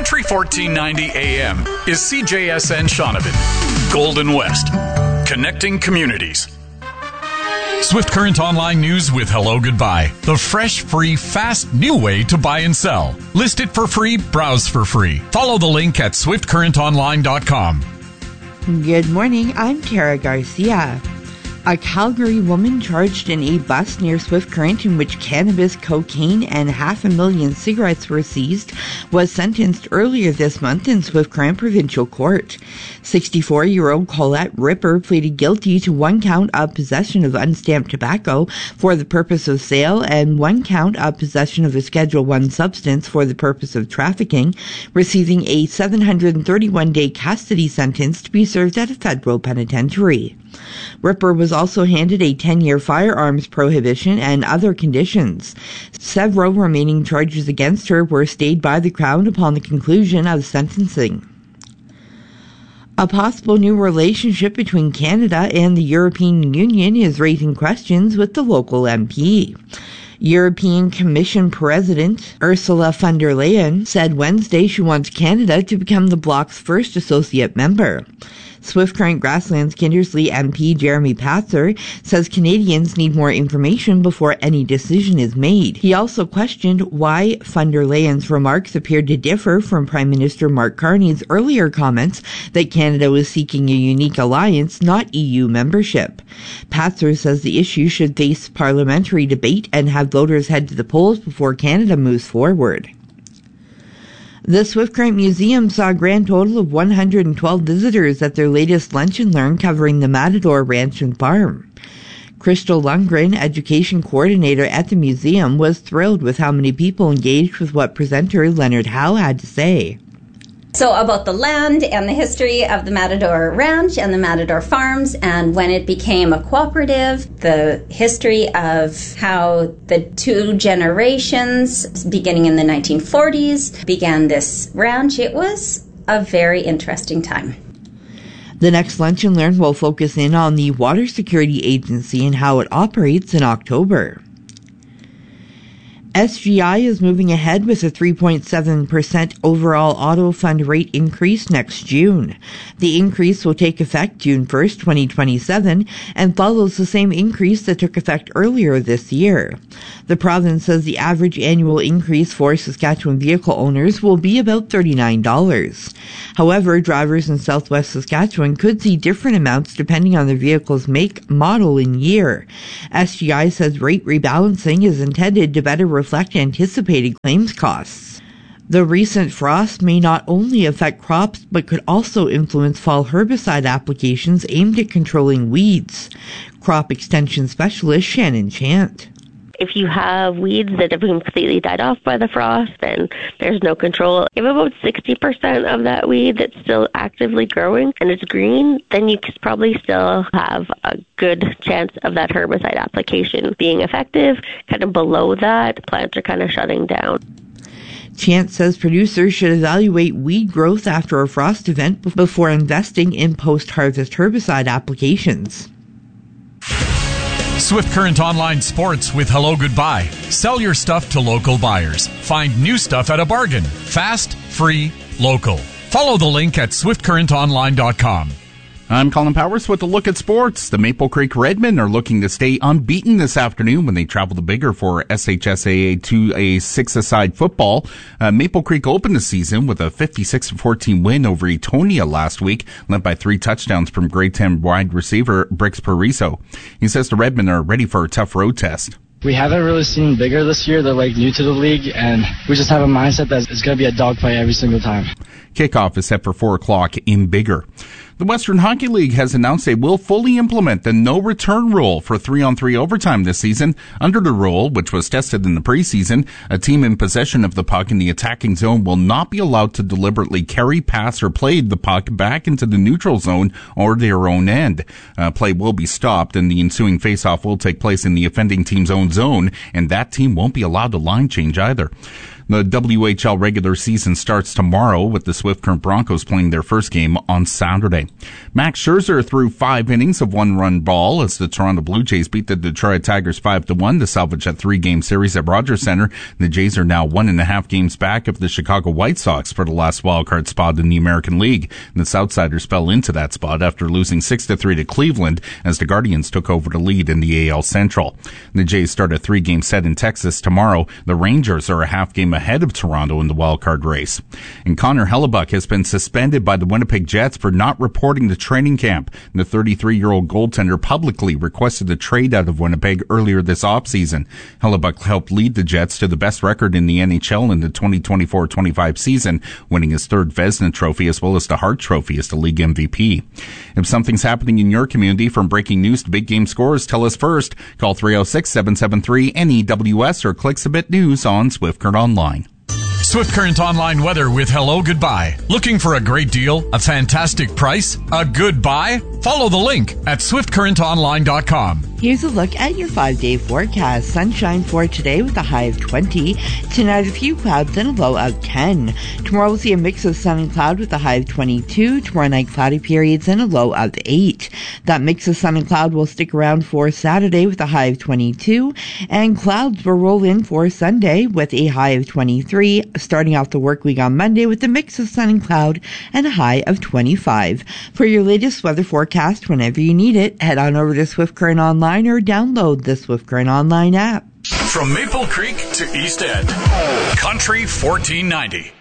Country 1490 AM is CJSN Shaunavon, Golden West, connecting communities. Swift Current Online News with Hello Goodbye. The fresh, free, fast, new way to buy and sell. List it for free, browse for free. Follow the link at swiftcurrentonline.com. Good morning, I'm Tara Garcia. A Calgary woman charged in a bus near Swift Current in which cannabis, cocaine, and 500,000 cigarettes were seized was sentenced earlier this month in Swift Current Provincial Court. 64-year-old Colette Ripper pleaded guilty to 1 count of possession of unstamped tobacco for the purpose of sale and 1 count of possession of a Schedule I substance for the purpose of trafficking, receiving a 731-day custody sentence to be served at a federal penitentiary. Ripper was also handed a 10-year firearms prohibition and other conditions. Several remaining charges against her were stayed by the Crown upon the conclusion of sentencing. A possible new relationship between Canada and the European Union is raising questions with the local MP. European Commission President Ursula von der Leyen said Wednesday she wants Canada to become the bloc's first associate member. Swift Current Grasslands Kindersley MP Jeremy Patzer says Canadians need more information before any decision is made. He also questioned why von der Leyen's remarks appeared to differ from Prime Minister Mark Carney's earlier comments that Canada was seeking a unique alliance, not EU membership. Patzer says the issue should face parliamentary debate and have voters head to the polls before Canada moves forward. The Swift Current Museum saw a grand total of 112 visitors at their latest Lunch and Learn covering the Matador Ranch and Farm. Crystal Lundgren, education coordinator at the museum, was thrilled with how many people engaged with what presenter Leonard Howe had to say. So about the land and the history of the Matador Ranch and the Matador Farms, and when it became a cooperative, the history of how the 2 generations, beginning in the 1940s, began this ranch. It was a very interesting time. The next Lunch and Learn will focus in on the Water Security Agency and how it operates in October. SGI is moving ahead with a 3.7% overall auto fund rate increase next June. The increase will take effect June 1st, 2027, and follows the same increase that took effect earlier this year. The province says the average annual increase for Saskatchewan vehicle owners will be about $39. However, drivers in southwest Saskatchewan could see different amounts depending on their vehicle's make, model, and year. SGI says rate rebalancing is intended to better reflect anticipated claims costs. The recent frost may not only affect crops but could also influence fall herbicide applications aimed at controlling weeds. Crop extension specialist Shannon Chant. If you have weeds that have completely died off by the frost, then there's no control. If about 60% of that weed that's still actively growing and it's green, then you could probably still have a good chance of that herbicide application being effective. Kind of below that, plants are kind of shutting down. Chance says producers should evaluate weed growth after a frost event before investing in post-harvest herbicide applications. Swift Current Online Sports with Hello Goodbye. Sell your stuff to local buyers. Find new stuff at a bargain. Fast, free, local. Follow the link at swiftcurrentonline.com. I'm Colin Powers with a look at sports. The Maple Creek Redmen are looking to stay unbeaten this afternoon when they travel to Biggar for SHSAA 2A 6-a-side football. Maple Creek opened the season with a 56-14 win over Etonia last week, led by 3 touchdowns from grade 10 wide receiver Brix Pariso. He says the Redmen are ready for a tough road test. We haven't really seen Biggar this year. They're new to the league, and we just have a mindset that it's going to be a dogfight every single time. Kickoff is set for 4 o'clock in Biggar. The Western Hockey League has announced they will fully implement the no-return rule for 3-on-3 overtime this season. Under the rule, which was tested in the preseason, a team in possession of the puck in the attacking zone will not be allowed to deliberately carry, pass, or play the puck back into the neutral zone or their own end. Play will be stopped, and the ensuing face-off will take place in the offending team's own zone, and that team won't be allowed to line change either. The WHL regular season starts tomorrow with the Swift Current Broncos playing their first game on Saturday. Max Scherzer threw 5 innings of one-run ball as the Toronto Blue Jays beat the Detroit Tigers 5-1 to salvage a 3-game series at Rogers Center. The Jays are now 1.5 games back of the Chicago White Sox for the last wildcard spot in the American League. The Southsiders fell into that spot after losing 6-3 to Cleveland as the Guardians took over the lead in the AL Central. The Jays start a 3-game set in Texas tomorrow. The Rangers are a half game ahead of Toronto in the wildcard race. And Connor Hellebuyck has been suspended by the Winnipeg Jets for not reporting to training camp. The 33-year-old goaltender publicly requested a trade out of Winnipeg earlier this offseason. Hellebuyck helped lead the Jets to the best record in the NHL in the 2024-25 season, winning his 3rd Vezina Trophy as well as the Hart Trophy as the league MVP. If something's happening in your community, from breaking news to big game scores, tell us first. Call 306-773-NEWS or click Submit News on Swift Current Online. Swift Current Online weather with Hello Goodbye. Looking for a great deal, a fantastic price, a good buy? Follow the link at swiftcurrentonline.com. Here's a look at your 5-day forecast. Sunshine for today with a high of 20. Tonight, a few clouds and a low of 10. Tomorrow, we'll see a mix of sun and cloud with a high of 22. Tomorrow night, cloudy periods and a low of 8. That mix of sun and cloud will stick around for Saturday with a high of 22. And clouds will roll in for Sunday with a high of 23. Starting off the work week on Monday with a mix of sun and cloud and a high of 25. For your latest weather forecast, whenever you need it, head on over to Swift Current Online or download the Swift Current Online app. From Maple Creek to East End, Country 1490.